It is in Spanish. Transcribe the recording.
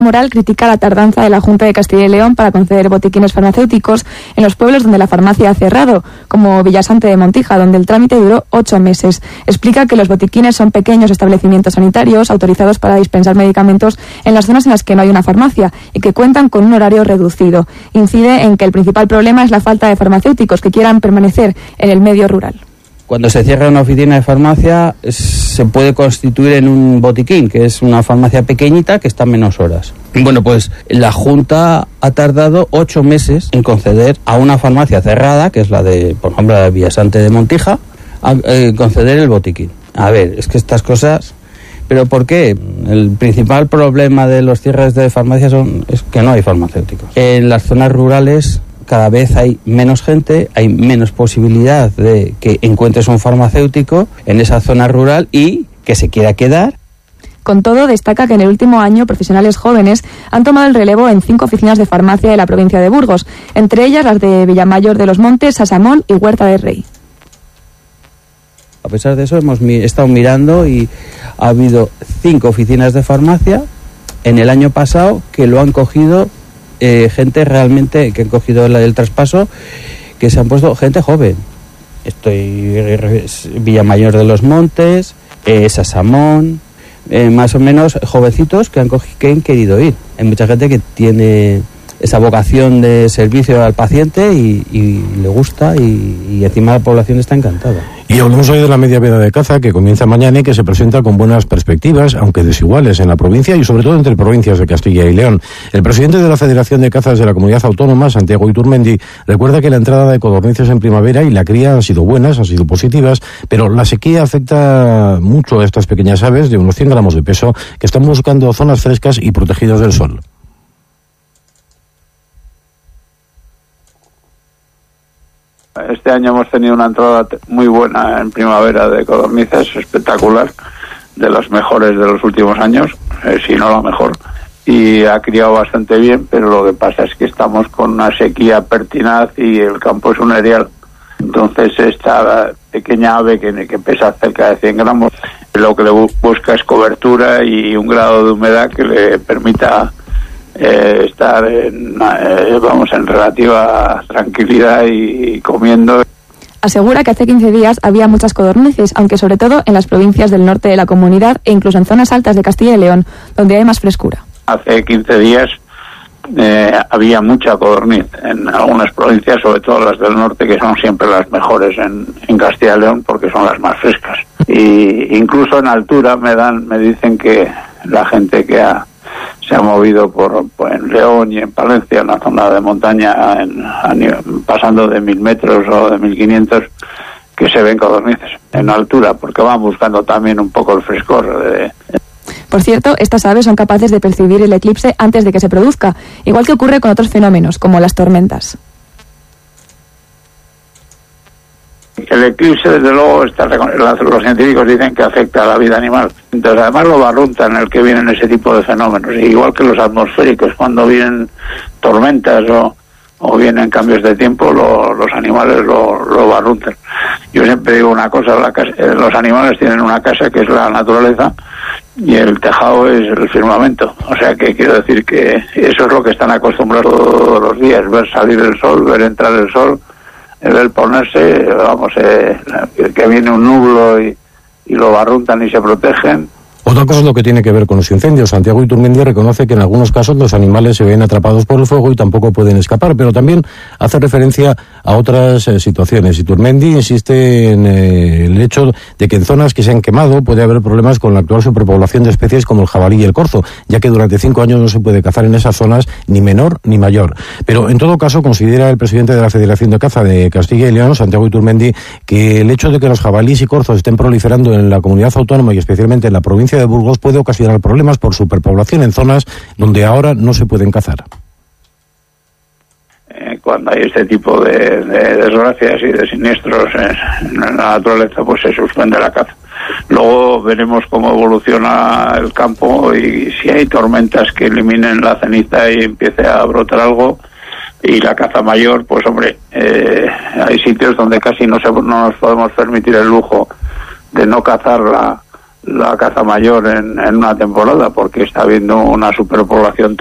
Moral critica la tardanza de la Junta de Castilla y León para conceder botiquines farmacéuticos en los pueblos donde la farmacia ha cerrado, como Villasante de Montija, donde el trámite duró 8 meses. Explica que los botiquines son pequeños establecimientos sanitarios autorizados para dispensar medicamentos en las zonas en las que no hay una farmacia y que cuentan con un horario reducido. Incide en que el principal problema es la falta de farmacéuticos que quieran permanecer en el medio rural. Cuando se cierra una oficina de farmacia, se puede constituir en un botiquín, que es una farmacia pequeñita que está menos horas. Bueno, pues la Junta ha tardado 8 meses en conceder a una farmacia cerrada, que es la de, por ejemplo, la de Villasante de Montija, conceder el botiquín. A ver, es que estas cosas... ¿Pero por qué? El principal problema de los cierres de farmacias es que no hay farmacéuticos. En las zonas rurales... cada vez hay menos gente, hay menos posibilidad de que encuentres un farmacéutico en esa zona rural y que se quiera quedar. Con todo, destaca que en el último año profesionales jóvenes han tomado el relevo en 5 oficinas de farmacia de la provincia de Burgos, entre ellas las de Villamayor de los Montes, Sasamón y Huerta del Rey. A pesar de eso, hemos estado mirando y ha habido 5 oficinas de farmacia en el año pasado que lo han cogido gente realmente que han cogido el traspaso, que se han puesto gente joven. Villamayor de los Montes, Sasamón, más o menos jovencitos que han querido ir. Hay mucha gente que tiene esa vocación de servicio al paciente y le gusta y encima la población está encantada. Y hablamos hoy de la media veda de caza que comienza mañana y que se presenta con buenas perspectivas, aunque desiguales en la provincia y sobre todo entre provincias de Castilla y León. El presidente de la Federación de Cazas de la Comunidad Autónoma, Santiago Iturmendi, recuerda que la entrada de codornices en primavera y la cría han sido buenas, han sido positivas, pero la sequía afecta mucho a estas pequeñas aves de unos 100 gramos de peso que están buscando zonas frescas y protegidas del sol. Este año hemos tenido una entrada muy buena en primavera de codornices, espectacular, de las mejores de los últimos años, si no la mejor, y ha criado bastante bien, pero lo que pasa es que estamos con una sequía pertinaz y el campo es un erial. Entonces esta pequeña ave que pesa cerca de 100 gramos, lo que le busca es cobertura y un grado de humedad que le permita estar en relativa tranquilidad y comiendo. Asegura que hace 15 días había muchas codornices, aunque sobre todo en las provincias del norte de la comunidad e incluso en zonas altas de Castilla y León, donde hay más frescura. Hace 15 días había mucha codorniz en algunas provincias, sobre todo las del norte, que son siempre las mejores en Castilla y León porque son las más frescas. Y incluso en altura me dicen que la gente que se ha movido en León y en Palencia, en la zona de montaña, pasando de 1000 metros o de 1500, que se ven codornices en altura, porque van buscando también un poco el frescor. Por cierto, estas aves son capaces de percibir el eclipse antes de que se produzca, igual que ocurre con otros fenómenos, como las tormentas. El eclipse, desde luego, los científicos dicen que afecta a la vida animal. Entonces, además lo barruntan el que vienen ese tipo de fenómenos. Igual que los atmosféricos, cuando vienen tormentas o vienen cambios de tiempo, los animales lo barruntan. Yo siempre digo una cosa, los animales tienen una casa que es la naturaleza y el tejado es el firmamento. O sea que quiero decir que eso es lo que están acostumbrados todos los días, ver salir el sol, ver entrar el sol, el ponerse, que viene un nublo y lo barruntan y se protegen. Otra cosa es lo que tiene que ver con los incendios. Santiago Iturmendi reconoce que en algunos casos los animales se ven atrapados por el fuego y tampoco pueden escapar, pero también hace referencia a otras situaciones. Iturmendi insiste en el hecho de que en zonas que se han quemado puede haber problemas con la actual superpoblación de especies como el jabalí y el corzo, ya que durante 5 años no se puede cazar en esas zonas ni menor ni mayor. Pero en todo caso considera el presidente de la Federación de Caza de Castilla y León, Santiago Iturmendi, que el hecho de que los jabalíes y corzos estén proliferando en la comunidad autónoma y especialmente en la provincia de Burgos puede ocasionar problemas por superpoblación en zonas donde ahora no se pueden cazar. Cuando hay este tipo de desgracias y de siniestros en la naturaleza, pues se suspende la caza. Luego veremos cómo evoluciona el campo y si hay tormentas que eliminen la ceniza y empiece a brotar algo, y la caza mayor, pues hombre, hay sitios donde casi no nos podemos permitir el lujo de no cazar la caza mayor en una temporada, porque está habiendo una superpoblación